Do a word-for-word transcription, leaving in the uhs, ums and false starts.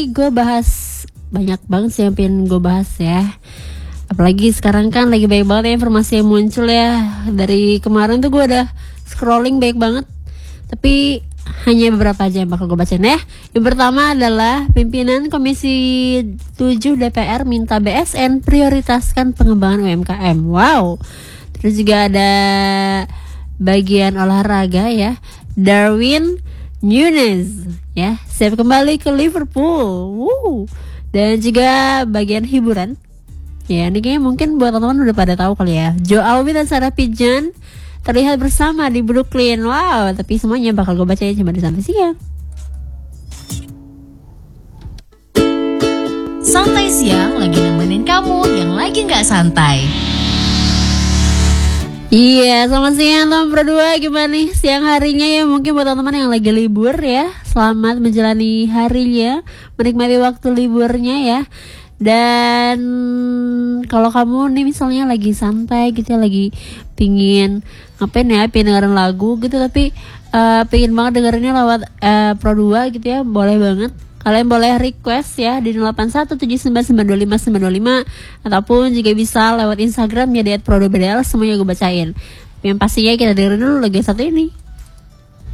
ini gue bahas banyak banget sih yang pengen gue bahas ya. Apalagi sekarang kan lagi banyak banget ya informasi yang muncul ya. Dari kemarin tuh gue udah scrolling banyak banget, tapi hanya beberapa aja yang bakal gue bacain ya. Yang pertama adalah pimpinan Komisi tujuh D P R minta B S N prioritaskan pengembangan U M K M. Wow. Terus juga ada bagian olahraga ya. Darwin Núñez ya siap kembali ke Liverpool. Woo. Dan juga bagian hiburan. Ya, ini kayaknya mungkin buat teman-teman udah pada tahu kali ya. Joe Alwyn dan Sarah Pigeon terlihat bersama di Brooklyn. Wow, tapi semuanya bakal gue bacain cuma di sampai siang. Santai siang lagi nemenin kamu yang lagi nggak santai. Iya, selamat siang teman berdua. Gimana nih siang harinya ya? Mungkin buat teman-teman yang lagi libur ya, selamat menjalani harinya, menikmati waktu liburnya ya. Dan kalau kamu nih misalnya lagi santai gitu ya, lagi pingin ngapain ya, pingin dengerin lagu gitu, tapi uh, pingin banget dengerinnya lewat uh, Pro dua gitu ya, boleh banget. Kalian boleh request ya di nol delapan satu tujuh sembilan sembilan dua lima sembilan dua lima, ataupun juga bisa lewat Instagram ya di et pro dua b d l, semuanya gue bacain. Yang pastinya kita dengerin dulu lagu satu ini.